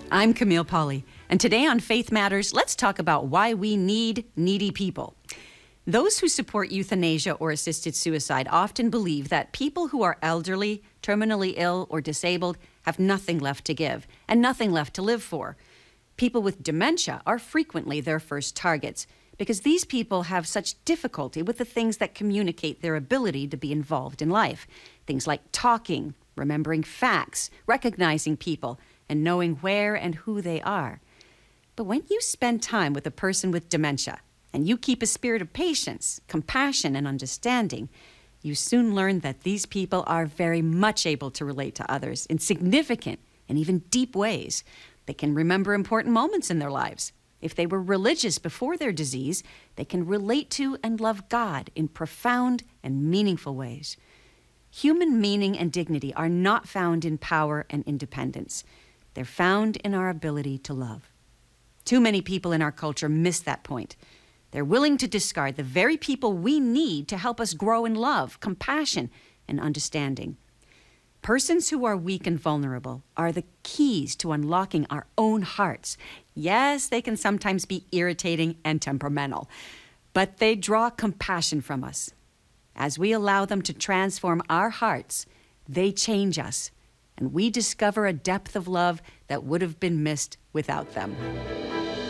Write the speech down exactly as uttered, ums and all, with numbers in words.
I'm Camille Pauley, and today on Faith Matters, let's talk about why we need needy people. Those who support euthanasia or assisted suicide often believe that people who are elderly, terminally ill, or disabled have nothing left to give and nothing left to live for. People with dementia are frequently their first targets because these people have such difficulty with the things that communicate their ability to be involved in life. Things like talking, remembering facts, recognizing people, and knowing where and who they are. But when you spend time with a person with dementia, and you keep a spirit of patience, compassion, and understanding, you soon learn that these people are very much able to relate to others in significant and even deep ways. They can remember important moments in their lives. If they were religious before their disease, they can relate to and love God in profound and meaningful ways. Human meaning and dignity are not found in power and independence. They're found in our ability to love. Too many people in our culture miss that point. They're willing to discard the very people we need to help us grow in love, compassion, and understanding. Persons who are weak and vulnerable are the keys to unlocking our own hearts. Yes, they can sometimes be irritating and temperamental, but they draw compassion from us. As we allow them to transform our hearts, they change us, and we discover a depth of love that would have been missed without them.